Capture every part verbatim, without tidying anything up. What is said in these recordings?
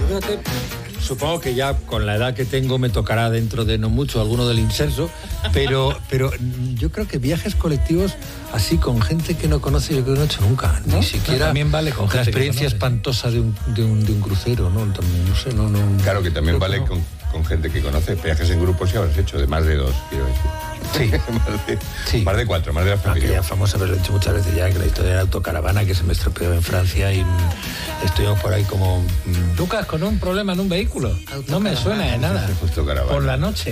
Fíjate, supongo que ya con la edad que tengo me tocará dentro de no mucho alguno del inserso, pero, pero yo creo que viajes colectivos así con gente que no conoce, yo creo que no he hecho nunca. ¿No? Ni siquiera también vale con la gente experiencia espantosa de un, de, un, de un crucero, ¿no? También, no sé, no, no. Claro que también vale no. con, con gente que conoce. Viajes en grupo si habrás hecho de más de dos, quiero decir. Sí. más, de, sí. más de cuatro, más de la familia. Aquella famosa, pero lo he dicho muchas veces ya, que la historia de la autocaravana que se me estropeó en Francia y estuvimos por ahí como... Lucas, con un problema en un vehículo. No me suena de nada. Por la noche.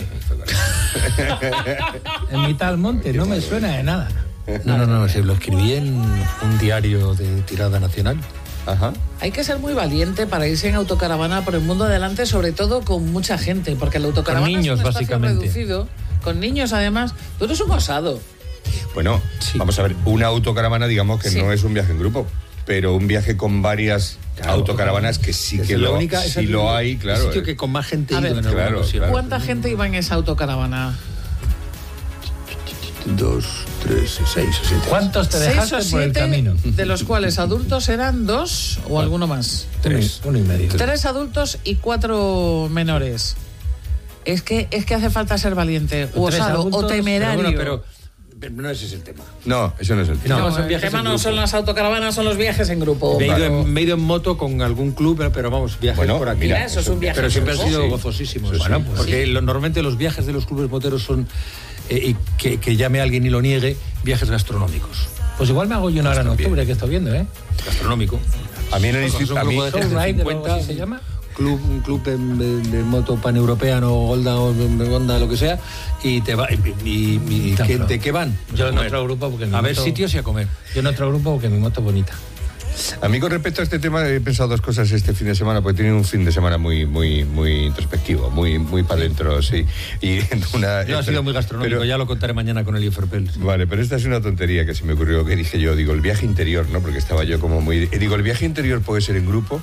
En mitad del monte, no me suena de nada. No, no, no, lo escribí en un diario de tirada nacional. Ajá. Hay que ser muy valiente para irse en autocaravana por el mundo adelante, sobre todo con mucha gente, porque la autocaravana con niños, es un espacio básicamente. reducido, con niños además. Tú eres un osado. Bueno, sí. Vamos a ver, una autocaravana digamos que sí. no es un viaje en grupo, pero un viaje con varias claro, autocaravanas que sí que lo, única, sí el, lo hay, claro. El sitio que con más gente a ver, en claro, claro. ¿Cuánta gente iba en esa autocaravana? Dos, tres, seis o siete. ¿Cuántos te dejaste seis o por el camino? De los cuales adultos eran dos o alguno más. Tres, uno y medio. Tres adultos y cuatro menores. Es que es que hace falta ser valiente, o osado, adultos, o temerario. Pero, bueno, pero, pero no ese es el tema. No, eso no es el tema. No, no, el tema no son las autocaravanas, son los viajes en grupo. Me he, ido en, me he ido en moto con algún club, pero, pero vamos, viajes bueno, por aquí. Mira, eso es un viaje. Pero siempre han sido sí. gozosísimos. Sí, bueno, sí, pues, porque sí. lo, normalmente los viajes de los clubes moteros son, eh, y que, que llame a alguien y lo niegue, viajes gastronómicos. Pues igual me hago yo una hora en octubre, que estoy viendo, ¿eh? Gastronómico. A mí en el instituto... A mí, de cincuenta, ¿se llama? Club, un club de, de, de moto paneuropeano, Honda o Honda, lo que sea, y te va y, y, y ¿qué, ¿de qué van? Yo en otro grupo porque mi a moto, ver sitios y a comer. Yo en otro grupo porque mi moto es bonita. A mí con respecto a este tema he pensado dos cosas este fin de semana, porque he tenido un fin de semana muy muy muy introspectivo, muy muy para adentro, sí. Y una, no ha sido muy gastronómico, pero, ya lo contaré mañana con el Iferpel. Sí. Vale, pero esta es una tontería que se me ocurrió, que dije yo, digo, el viaje interior, ¿no? Porque estaba yo como muy... Digo, ¿el viaje interior puede ser en grupo?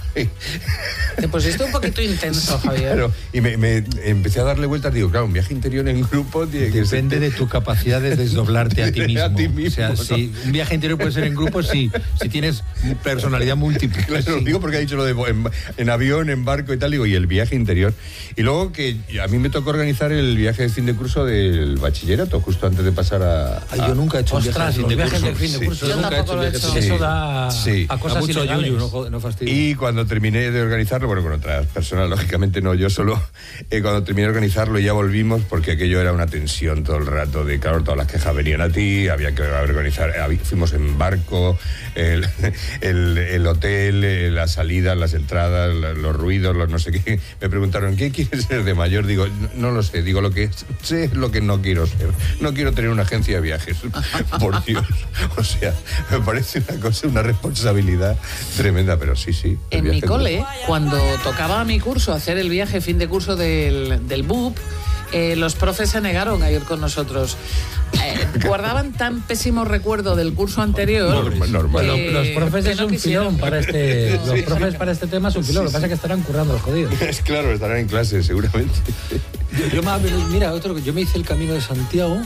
Te pusiste un poquito intenso, Javier. Claro, y me, me empecé a darle vueltas, digo, claro, un viaje interior en grupo tiene que depende ser... de tu capacidad de desdoblarte a ti mismo. A ti mismo, o sea, ¿no? si un viaje interior puede ser en grupo, sí, si tienes personalidad múltiple. Claro, sí. digo porque ha dicho lo de en, en avión, en barco y tal, digo, y el viaje interior. Y luego que a mí me tocó organizar el viaje de fin de curso del bachillerato, justo antes de pasar a... Ay, yo nunca he hecho Ostras, un viaje los de fin de viajes curso. del fin de curso. Yo nunca he hecho tampoco lo he hecho. Sí. Eso da sí. a cosas a mucho ilegales. yuyu, no, no fastidio. Y cuando terminé de organizarlo, bueno, con otras personas, lógicamente no yo solo, eh, cuando terminé de organizarlo ya volvimos, porque aquello era una tensión todo el rato, de claro, todas las quejas venían a ti, había que organizar, fuimos en barco, el, el, el hotel, la salida, las entradas, los ruidos, los no sé qué. Me preguntaron, ¿qué quieres ser de mayor? Digo, no, no lo sé, digo, lo que sé es lo que no quiero ser. No quiero tener una agencia de viajes, por Dios. O sea, me parece una cosa, una responsabilidad tremenda, pero sí, sí. En mi cole, cuando tocaba a mi curso hacer el viaje fin de curso del, del B U P, eh, los profes se negaron a ir con nosotros. Eh, guardaban tan pésimo recuerdo del curso anterior. Normal, normal. Bueno, que, los profes que es no un quisieron. filón para este. Los Sí, profes sí. para este tema es un filón. Sí, Lo que pasa sí. es que estarán currando los jodidos. Es claro, estarán en clase, seguramente. Yo, yo me, mira, otro, yo me hice el Camino de Santiago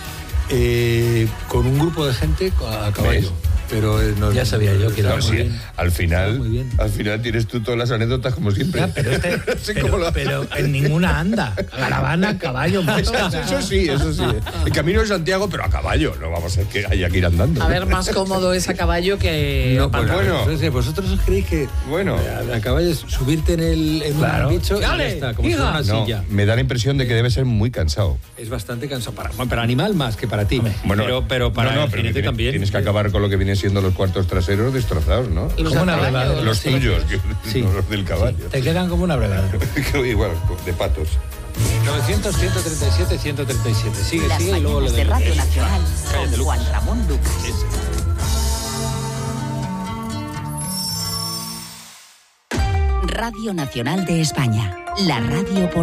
eh, con un grupo de gente a caballo. ¿Ves? Pero eh, no, Ya sabía yo que era Claro, muy sí, bien. al final, muy bien. al final tienes tú todas las anécdotas como siempre. Ya, pero, este, No sé pero, cómo lo haces. pero en ninguna anda. Caravana, caballo, moto. Eso sí, eso sí. El Camino de Santiago, pero a caballo. No vamos a ver que haya que ir andando. A ver, más cómodo es a caballo que No, a pues, pata. bueno. no sé, vosotros os creéis que Bueno. a, a caballo es subirte en el en Claro. un bicho y ya Dale, está, como si fuera una No, silla. me da la impresión de que debe ser muy cansado. Es bastante cansado para, bueno, para animal más que para ti. Bueno, pero, pero para no, no, el pero jinete tiene- también. Tienes que acabar con lo que vienen siendo los cuartos traseros destrozados, ¿no? Los Como una a caballo. brevada. Los Sí. tuyos, que- Sí. no los del caballo. Te quedan como una brevada. Igual, de patos. novecientos, ciento treinta y siete, ciento treinta y siete. Sigue, Las sigue y luego le mañanas de doy. Radio Nacional Cállate, con Lucas. Juan Ramón Lucas. Radio Nacional de España, la radio por